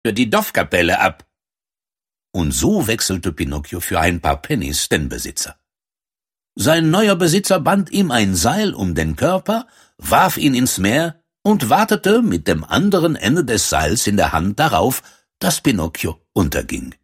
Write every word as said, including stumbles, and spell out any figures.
die Dorfkapelle ab.« Und so wechselte Pinocchio für ein paar Pennies den Besitzer. Sein neuer Besitzer band ihm ein Seil um den Körper, warf ihn ins Meer und wartete mit dem anderen Ende des Seils in der Hand darauf, dass Pinocchio unterging.